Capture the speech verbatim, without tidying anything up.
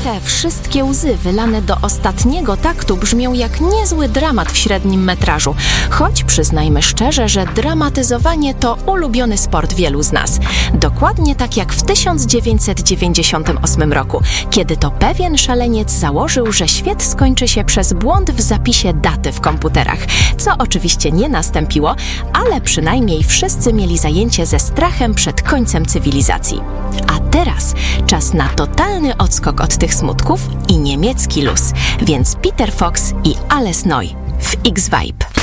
Te wszystkie łzy wylane do ostatniego taktu brzmią jak niezły dramat w średnim metrażu. Choć przyznajmy szczerze, że dramatyzowanie to ulubiony sport wielu z nas. Dokładnie tak jak w tysiąc dziewięćset dziewięćdziesiątym ósmym roku, kiedy to pewien szaleniec założył, że świat skończy się przez błąd w zapisie daty w komputerach. Co oczywiście nie nastąpiło, ale przynajmniej wszyscy mieli zajęcie ze strachem przed końcem cywilizacji. A teraz czas na totalny odskok od tych smutków i niemiecki luz. Więc Peter Fox i Alice Neu w X-Vibe.